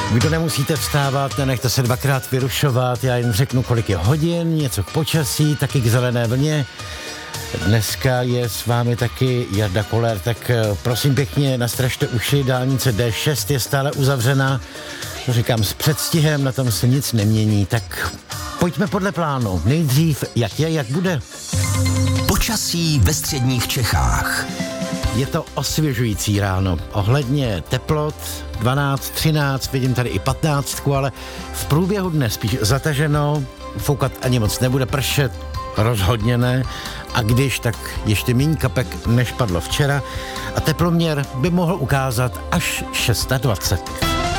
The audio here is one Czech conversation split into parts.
Kdo nemusíte vstávat, nenechte se dvakrát vyrušovat, já jen řeknu, kolik je hodin, něco k počasí, taky k zelené vlně. Dneska je s vámi taky Jarda Koller, tak prosím pěkně, nastražte uši, dálnice D6 je stále uzavřená, to říkám s předstihem, na tom se nic nemění, tak pojďme podle plánu, nejdřív jak je, jak bude. Počasí ve středních Čechách. Je to osvěžující ráno, ohledně teplot 12, 13, vidím tady i 15, ale v průběhu dne spíš zataženo, foukat ani moc nebude, pršet rozhodně ne, a když, tak ještě méně kapek, než padlo včera, a teploměr by mohl ukázat až 26.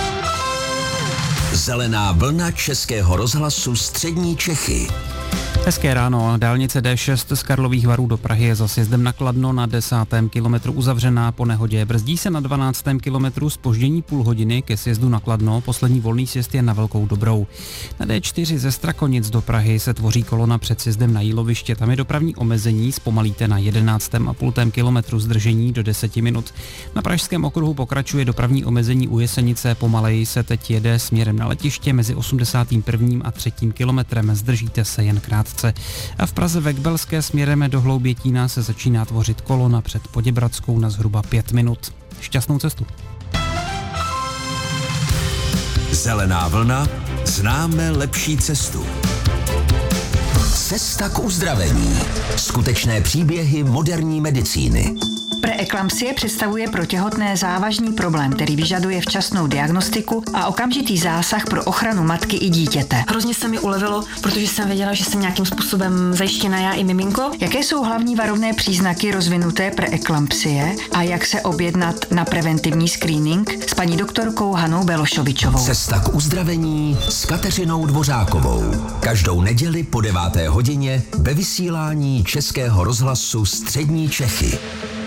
Zelená vlna Českého rozhlasu střední Čechy. Hezké ráno, dálnice D6 z Karlových Varů do Prahy je za sjezdem na Kladno na 10. kilometru uzavřená po nehodě. Brzdí se na 12. kilometru zpoždění půl hodiny ke sjezdu na Kladno, poslední volný sjezd je na Velkou Dobrou. Na D4 ze Strakonic do Prahy se tvoří kolona před sjezdem na Jíloviště, tam je dopravní omezení, zpomalíte na 11,5 kilometru zdržení do 10 minut. Na Pražském okruhu pokračuje dopravní omezení u Jesenice, pomaleji se teď jede směrem na letiště mezi 81. a 3. kilometrem, zdržíte se jen krátce. A v Praze ve Kbelské směrem do Hloubětína se začíná tvořit kolona před Poděbradskou na zhruba 5 minut. Šťastnou cestu. Zelená vlna, známe lepší cestu. Cesta k uzdravení. Skutečné příběhy moderní medicíny. Preeklampsie představuje pro těhotné závažný problém, který vyžaduje včasnou diagnostiku a okamžitý zásah pro ochranu matky i dítěte. Hrozně se mi ulevilo, protože jsem věděla, že jsem nějakým způsobem zajištěna já i miminko. Jaké jsou hlavní varovné příznaky rozvinuté preeklampsie a jak se objednat na preventivní screening s paní doktorkou Hanou Belošovičovou. Cesta k uzdravení s Kateřinou Dvořákovou. Každou neděli po 9. hodině ve vysílání Českého rozhlasu střední Čechy.